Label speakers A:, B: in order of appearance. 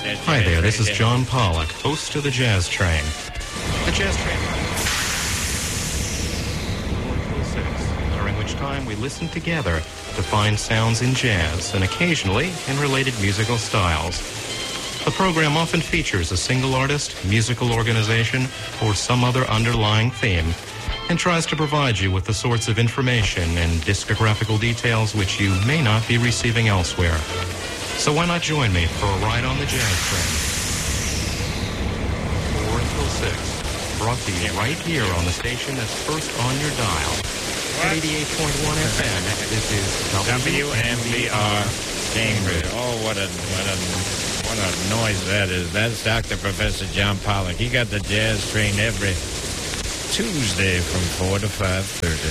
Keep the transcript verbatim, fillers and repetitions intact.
A: Hi there, this is John Pollock, host of the Jazz Train. The Jazz Train. During which time we listen together to find sounds in jazz and occasionally in related musical styles. The program often features a single artist, musical organization, or some other underlying theme, and tries to provide you with the sorts of information and discographical details which you may not be receiving elsewhere. So why not join me for a ride on the Jazz Train? Four until six, brought to you right here on the station that's first on your dial. At eighty-eight point one F M, this is
B: W M B R Cambridge. Oh, what a what a what a noise that is! That's Doctor Professor John Pollock. He got the Jazz Train every Tuesday from four to five thirty.